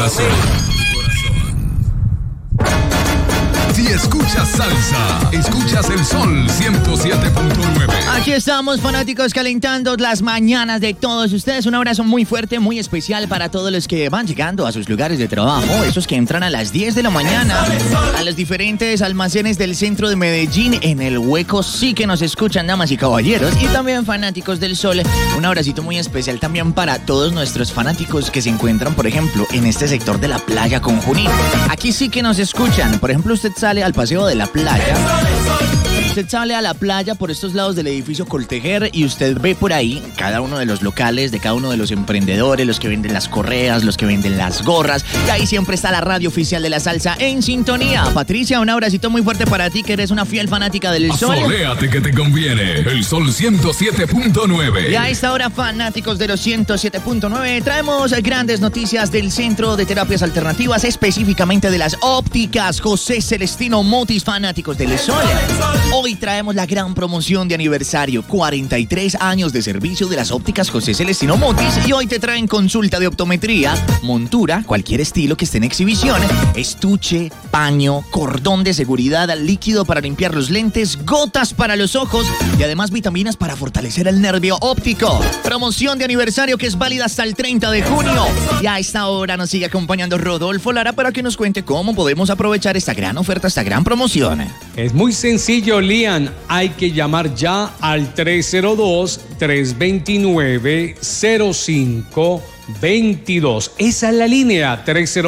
corazón. Si escuchas salsa, escuchas el Sol 107.9. Aquí estamos, fanáticos, calentando las mañanas de todos ustedes. Un abrazo muy fuerte, muy especial para todos los que van llegando a sus lugares de trabajo, esos que entran a las 10 de la mañana a los diferentes almacenes del centro de Medellín. En el hueco sí que nos escuchan, damas y caballeros, y también fanáticos del Sol. Un abracito muy especial también para todos nuestros fanáticos que se encuentran, por ejemplo, en este sector de la playa con Junín. Aquí sí que nos escuchan. Por ejemplo, usted sale al paseo de la playa. Usted sale a la playa por estos lados del edificio Coltejer y usted ve por ahí cada uno de los locales, de cada uno de los emprendedores, los que venden las correas, los que venden las gorras. Y ahí siempre está la radio oficial de la salsa en sintonía. Patricia, un abracito muy fuerte para ti, que eres una fiel fanática del Sol. Soléate que te conviene. El Sol 107.9. Y a esta hora, fanáticos de los 107.9, traemos grandes noticias del Centro de Terapias Alternativas, específicamente de las ópticas José Celestino Mutis, fanáticos del Sol. Hoy traemos la gran promoción de aniversario, 43 años de servicio de las ópticas José Celestino Mutis, y hoy te traen consulta de optometría, montura, cualquier estilo que esté en exhibición, estuche, paño, cordón de seguridad, líquido para limpiar los lentes, gotas para los ojos y además vitaminas para fortalecer el nervio óptico. Promoción de aniversario que es válida hasta el 30 de junio. Y a esta hora nos sigue acompañando Rodolfo Lara para que nos cuente cómo podemos aprovechar esta gran oferta, esta gran promoción. Es muy sencillo, Lian. Hay que llamar ya al 302-329-0522. Esa es la línea,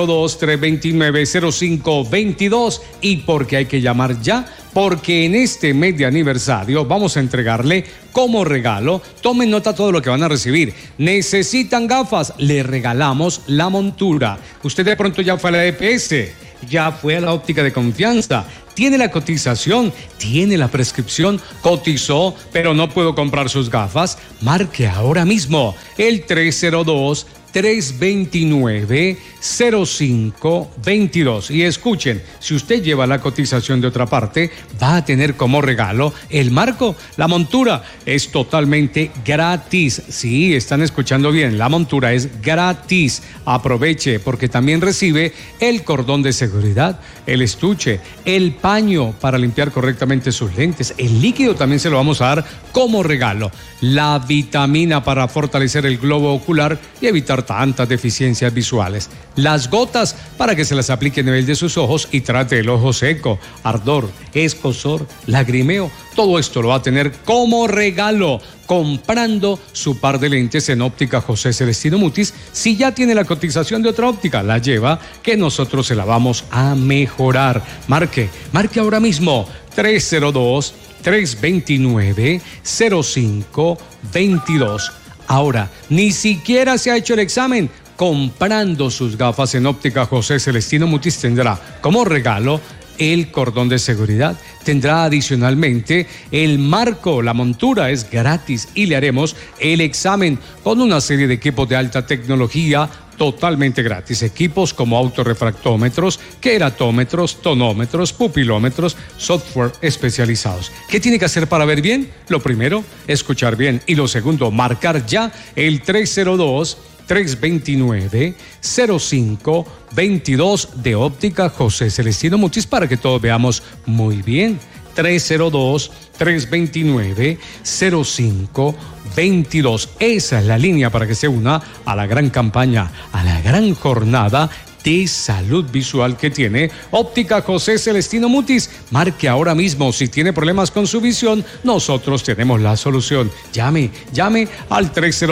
302-329-0522. ¿Y por qué hay que llamar ya? Porque en este mes de aniversario vamos a entregarle como regalo, tomen nota todo lo que van a recibir. ¿Necesitan gafas? Le regalamos la montura. Usted de pronto ya fue a la EPS, ya fue a la óptica de confianza, tiene la cotización, tiene la prescripción, cotizó, pero no puedo comprar sus gafas. Marque ahora mismo el 302-329-0522. Y escuchen, si usted lleva la cotización de otra parte, va a tener como regalo el marco, la montura. Es totalmente gratis. Sí, están escuchando bien, la montura es gratis. Aproveche, porque también recibe el cordón de seguridad, el estuche, el paño para limpiar correctamente sus lentes. El líquido también se lo vamos a dar como regalo. La vitamina para fortalecer el globo ocular y evitar tantas deficiencias visuales. Las gotas para que se las aplique a nivel de sus ojos y trate el ojo seco, ardor, escozor, lagrimeo. Todo esto lo va a tener como regalo comprando su par de lentes en óptica José Celestino Mutis. Si ya tiene la cotización de otra óptica, la lleva, que nosotros se la vamos a mejorar. Marque ahora mismo 302-329-0522. Ahora, ni siquiera se ha hecho el examen. Comprando sus gafas en óptica José Celestino Mutis tendrá como regalo el cordón de seguridad. Tendrá adicionalmente el marco, la montura es gratis y le haremos el examen con una serie de equipos de alta tecnología totalmente gratis. Equipos como autorrefractómetros, queratómetros, tonómetros, pupilómetros, software especializados. ¿Qué tiene que hacer para ver bien? Lo primero, escuchar bien. Y lo segundo, marcar ya el 302-329-0522 de óptica José Celestino Mutis para que todos veamos muy bien. 302-329-0522. Esa es la línea para que se una a la gran campaña, a la gran jornada de salud visual que tiene óptica José Celestino Mutis. Marque ahora mismo. Si tiene problemas con su visión, nosotros tenemos la solución. Llame al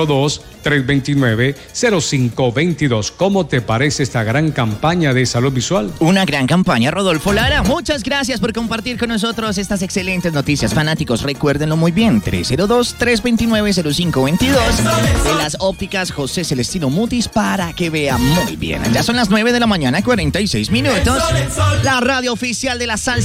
302-329-0522. ¿Cómo te parece esta gran campaña de salud visual? Una gran campaña, Rodolfo Lara. Muchas gracias por compartir con nosotros estas excelentes noticias. Fanáticos, recuérdenlo muy bien, 302-329-0522 de las ópticas José Celestino Mutis para que vea muy bien. Ya son las 9 de la mañana, 46 minutos. La radio oficial de la salsa